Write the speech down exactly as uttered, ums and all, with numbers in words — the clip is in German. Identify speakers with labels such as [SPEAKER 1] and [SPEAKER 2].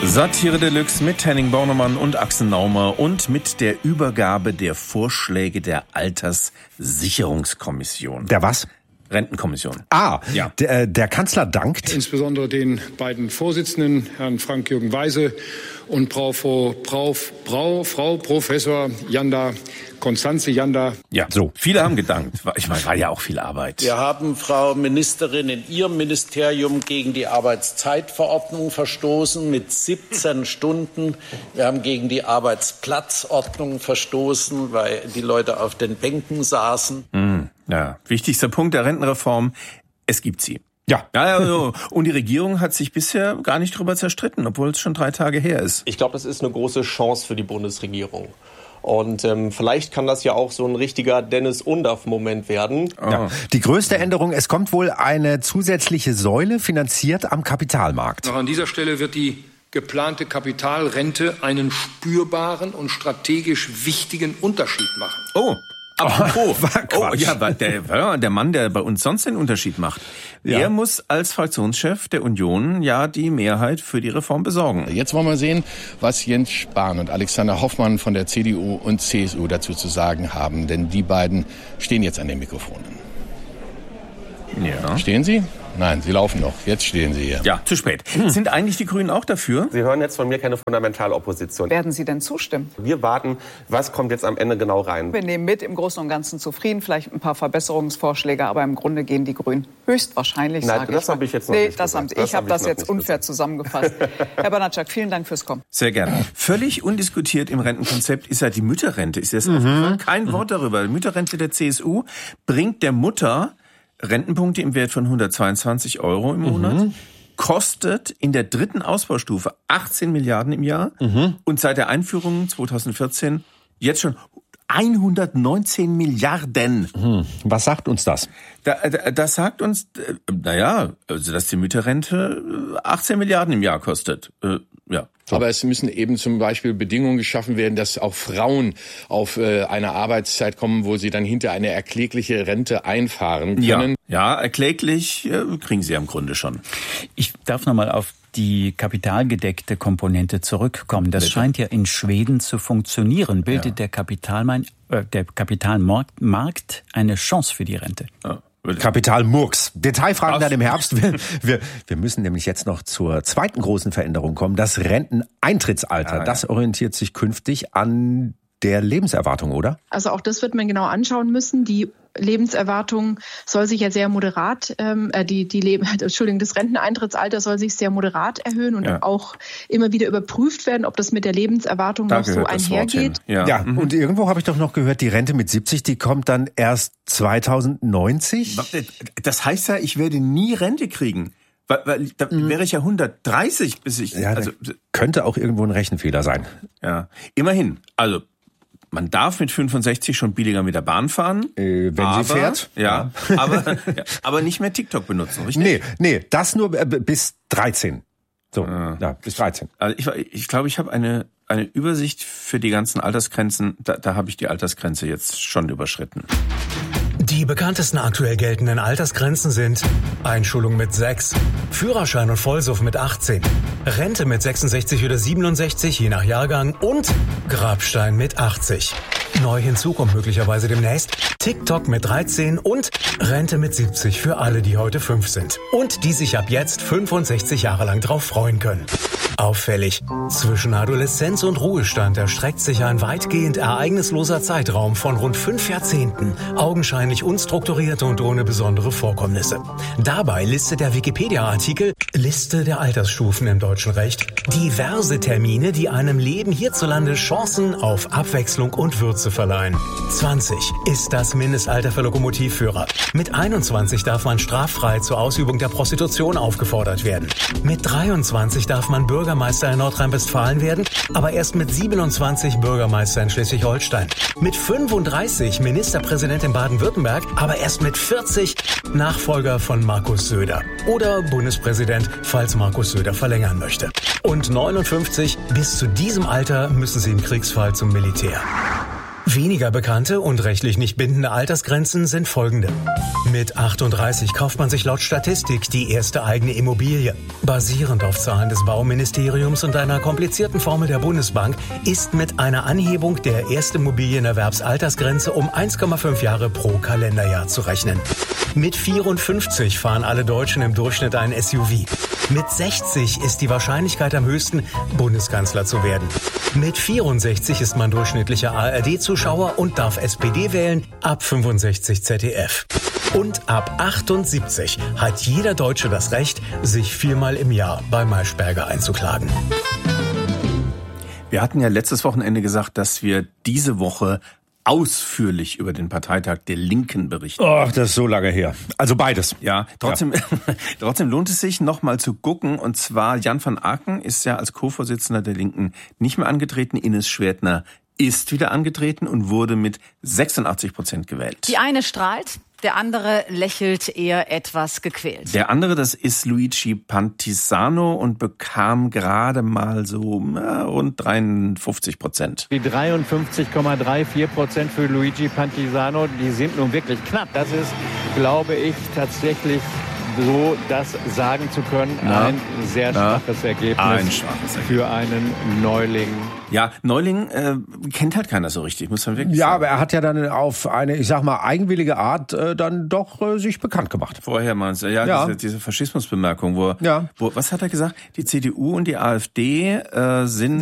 [SPEAKER 1] Satire Deluxe mit Henning Bornemann und Axel Naumer und mit der Übergabe der Vorschläge der Alterssicherungskommission.
[SPEAKER 2] Der was?
[SPEAKER 1] Rentenkommission.
[SPEAKER 2] Ah, ja. der, der Kanzler dankt.
[SPEAKER 3] Insbesondere den beiden Vorsitzenden, Herrn Frank-Jürgen Weise und Frau, Frau, Frau, Frau, Frau Professor Janda, Konstanze Janda.
[SPEAKER 1] Ja, so. Viele haben gedankt. Ich meine, war ja auch viel Arbeit.
[SPEAKER 4] Wir haben, Frau Ministerin, in Ihrem Ministerium gegen die Arbeitszeitverordnung verstoßen mit siebzehn Stunden. Wir haben gegen die Arbeitsplatzordnung verstoßen, weil die Leute auf den Bänken saßen.
[SPEAKER 1] Mhm. Ja, wichtigster Punkt der Rentenreform, es gibt sie.
[SPEAKER 2] Ja.
[SPEAKER 1] ja also, und die Regierung hat sich bisher gar nicht drüber zerstritten, obwohl es schon drei Tage her ist.
[SPEAKER 5] Ich glaube, das ist eine große Chance für die Bundesregierung. Und ähm, vielleicht kann das ja auch so ein richtiger Dennis-Undorf-Moment werden.
[SPEAKER 2] Oh. Ja. Die größte Änderung, es kommt wohl eine zusätzliche Säule, finanziert am Kapitalmarkt.
[SPEAKER 3] Noch an dieser Stelle wird die geplante Kapitalrente einen spürbaren und strategisch wichtigen Unterschied machen.
[SPEAKER 1] Oh. Apropos, oh, oh ja, der, der Mann, der bei uns sonst den Unterschied macht, ja. Der muss als Fraktionschef der Union ja die Mehrheit für die Reform besorgen.
[SPEAKER 6] Jetzt wollen wir sehen, was Jens Spahn und Alexander Hoffmann von der C D U und C S U dazu zu sagen haben, denn die beiden stehen jetzt an den Mikrofonen.
[SPEAKER 1] Ja.
[SPEAKER 6] Stehen Sie? Nein, Sie laufen noch. Jetzt stehen Sie hier.
[SPEAKER 1] Ja, zu spät. Hm. Sind eigentlich die Grünen auch dafür?
[SPEAKER 5] Sie hören jetzt von mir keine Fundamentalopposition.
[SPEAKER 7] Werden Sie denn zustimmen?
[SPEAKER 5] Wir warten, was kommt jetzt am Ende genau rein.
[SPEAKER 7] Wir nehmen mit, im Großen und Ganzen zufrieden, vielleicht ein paar Verbesserungsvorschläge, aber im Grunde gehen die Grünen höchstwahrscheinlich,
[SPEAKER 5] Nein,
[SPEAKER 7] sage
[SPEAKER 5] das
[SPEAKER 7] ich
[SPEAKER 5] habe ich jetzt noch
[SPEAKER 7] nee,
[SPEAKER 5] nicht
[SPEAKER 7] das
[SPEAKER 5] gesagt.
[SPEAKER 7] Haben Sie. Ich
[SPEAKER 5] das
[SPEAKER 7] habe
[SPEAKER 5] hab
[SPEAKER 7] das jetzt unfair
[SPEAKER 5] gesagt.
[SPEAKER 7] zusammengefasst. Herr Banatschak, vielen Dank fürs Kommen.
[SPEAKER 1] Sehr gerne. Völlig undiskutiert im Rentenkonzept ist ja die Mütterrente. Ist das mhm. Kein Wort darüber. Die Mütterrente der C S U bringt der Mutter Rentenpunkte im Wert von hundertzweiundzwanzig Euro im Monat, mhm. kostet in der dritten Ausbaustufe achtzehn Milliarden im Jahr mhm. und seit der Einführung zweitausendvierzehn jetzt schon hundertneunzehn Milliarden.
[SPEAKER 2] Mhm. Was sagt uns das?
[SPEAKER 1] Da, da, das sagt uns, äh, naja, also dass die Mütterrente achtzehn Milliarden im Jahr kostet. Äh, ja.
[SPEAKER 6] So. Aber es müssen eben zum Beispiel Bedingungen geschaffen werden, dass auch Frauen auf äh, eine Arbeitszeit kommen, wo sie dann hinter eine erklägliche Rente einfahren können.
[SPEAKER 1] Ja, ja erkläglich äh, kriegen sie ja im Grunde schon.
[SPEAKER 8] Ich darf nochmal auf die kapitalgedeckte Komponente zurückkommen. Das Bitte? scheint ja in Schweden zu funktionieren. Bildet ja. der Kapitalmarkt, äh, der Kapitalmarkt eine Chance für die Rente?
[SPEAKER 1] Ja.
[SPEAKER 2] Kapitalmurks. Detailfragen dann im Herbst. Wir, wir, wir müssen nämlich jetzt noch zur zweiten großen Veränderung kommen. Das Renteneintrittsalter. Ah, ja. Das orientiert sich künftig an der Lebenserwartung, oder?
[SPEAKER 9] Also auch das wird man genau anschauen müssen. Die Lebenserwartung soll sich ja sehr moderat, ähm, die die Leben, Entschuldigung, das Renteneintrittsalter soll sich sehr moderat erhöhen und ja. auch immer wieder überprüft werden, ob das mit der Lebenserwartung da noch so einhergeht.
[SPEAKER 2] Ja, ja. Mhm. Und irgendwo habe ich doch noch gehört, die Rente mit siebzig, die kommt dann erst zweitausendneunzig.
[SPEAKER 1] Das heißt ja, ich werde nie Rente kriegen. Weil, weil da mhm. wäre ich ja hundertdreißig, bis ich.
[SPEAKER 2] Ja, also könnte auch irgendwo ein Rechenfehler sein.
[SPEAKER 1] Ja, immerhin. Also man darf mit fünfundsechzig schon billiger mit der Bahn fahren.
[SPEAKER 2] Äh, wenn
[SPEAKER 1] aber,
[SPEAKER 2] sie fährt.
[SPEAKER 1] Ja, ja. Aber, ja, aber nicht mehr TikTok benutzen, richtig?
[SPEAKER 2] Nee, nee, das nur bis dreizehn. So, ah. ja, bis dreizehn.
[SPEAKER 1] Also ich, ich glaube, ich habe eine, eine Übersicht für die ganzen Altersgrenzen. Da, da habe ich die Altersgrenze jetzt schon überschritten.
[SPEAKER 10] Die bekanntesten aktuell geltenden Altersgrenzen sind Einschulung mit sechs, Führerschein und Vollsuff mit achtzehn, Rente mit sechsundsechzig oder siebenundsechzig, je nach Jahrgang und Grabstein mit achtzig. Neu hinzu kommt möglicherweise demnächst TikTok mit dreizehn und Rente mit siebzig für alle, die heute fünf sind. Und die sich ab jetzt fünfundsechzig Jahre lang drauf freuen können. Auffällig. Zwischen Adoleszenz und Ruhestand erstreckt sich ein weitgehend ereignisloser Zeitraum von rund fünf Jahrzehnten, augenscheinlich unstrukturiert und ohne besondere Vorkommnisse. Dabei listet der Wikipedia-Artikel Liste der Altersstufen im deutschen Recht diverse Termine, die einem Leben hierzulande Chancen auf Abwechslung und Würze verleihen. zwanzig ist das Mindestalter für Lokomotivführer. Mit einundzwanzig darf man straffrei zur Ausübung der Prostitution aufgefordert werden. Mit dreiundzwanzig darf man Bürgermeister in Nordrhein-Westfalen werden, aber erst mit siebenundzwanzig Bürgermeister in Schleswig-Holstein. Mit fünfunddreißig Ministerpräsident in Baden-Württemberg, aber erst mit vierzig Nachfolger von Markus Söder. Oder Bundespräsident, falls Markus Söder verlängern möchte. Und neunundfünfzig, bis zu diesem Alter müssen sie im Kriegsfall zum Militär. Weniger bekannte und rechtlich nicht bindende Altersgrenzen sind folgende. Mit achtunddreißig kauft man sich laut Statistik die erste eigene Immobilie. Basierend auf Zahlen des Bauministeriums und einer komplizierten Formel der Bundesbank ist mit einer Anhebung der Erstimmobilienerwerbsaltersgrenze um eins Komma fünf Jahre pro Kalenderjahr zu rechnen. Mit vierundfünfzig fahren alle Deutschen im Durchschnitt einen S U V. Mit sechzig ist die Wahrscheinlichkeit am höchsten, Bundeskanzler zu werden. Mit vierundsechzig ist man durchschnittlicher A R D-Zuschauer und darf S P D wählen, ab fünfundsechzig Z D F. Und ab achtundsiebzig hat jeder Deutsche das Recht, sich viermal im Jahr bei Maischberger einzuklagen.
[SPEAKER 1] Wir hatten ja letztes Wochenende gesagt, dass wir diese Woche ausführlich über den Parteitag der Linken berichten.
[SPEAKER 2] Ach, das ist so lange her. Also beides.
[SPEAKER 1] Ja, trotzdem, ja. trotzdem lohnt es sich, noch mal zu gucken. Und zwar, Jan van Aken ist ja als Co-Vorsitzender der Linken nicht mehr angetreten. Ines Schwertner ist wieder angetreten und wurde mit sechsundachtzig Prozent gewählt.
[SPEAKER 11] Die eine strahlt, der andere lächelt eher etwas gequält.
[SPEAKER 1] Der andere, das ist Luigi Pantisano und bekam gerade mal so na, rund dreiundfünfzig Prozent.
[SPEAKER 12] Die dreiundfünfzig Komma vierunddreißig Prozent für Luigi Pantisano, die sind nun wirklich knapp. Das ist, glaube ich, tatsächlich so, das sagen zu können, na, ein sehr schwaches na, Ergebnis
[SPEAKER 1] ein schwaches Ergebnis
[SPEAKER 12] für einen Neuling.
[SPEAKER 1] Ja, Neuling äh, kennt halt keiner so richtig, muss man wirklich
[SPEAKER 2] ja,
[SPEAKER 1] sagen.
[SPEAKER 2] Ja, aber er hat ja dann auf eine, ich sag mal, eigenwillige Art äh, dann doch äh, sich bekannt gemacht.
[SPEAKER 1] Vorher meinst du, ja, ja. Diese, diese Faschismusbemerkung, wo,
[SPEAKER 2] ja.
[SPEAKER 1] wo, was hat er gesagt? Die C D U und die AfD äh, sind